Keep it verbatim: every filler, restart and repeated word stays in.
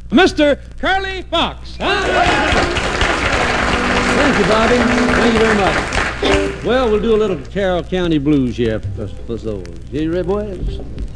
Mister Curly Fox. Huh? Thank you, Bobby. Thank you very much. Well, we'll do a little Carroll County blues here for, for those. You ready, boys?